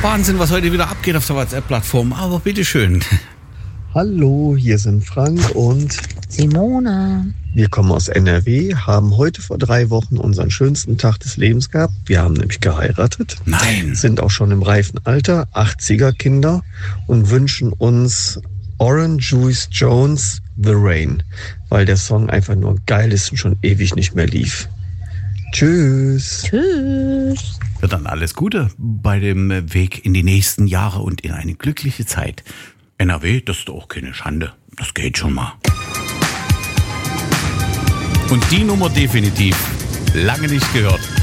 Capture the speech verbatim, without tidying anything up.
Wahnsinn, was heute wieder abgeht auf der WhatsApp-Plattform. Aber bitteschön. Hallo, hier sind Frank und Simone. Wir kommen aus N R W, haben heute vor drei Wochen unseren schönsten Tag des Lebens gehabt. Wir haben nämlich geheiratet. Nein. Sind auch schon im reifen Alter, achtziger Kinder und wünschen uns Orange Juice Jones The Rain, weil der Song einfach nur geil ist und schon ewig nicht mehr lief. Tschüss. Tschüss. Ja, dann alles Gute bei dem Weg in die nächsten Jahre und in eine glückliche Zeit. N R W, das ist doch keine Schande. Das geht schon mal. Und die Nummer definitiv lange nicht gehört.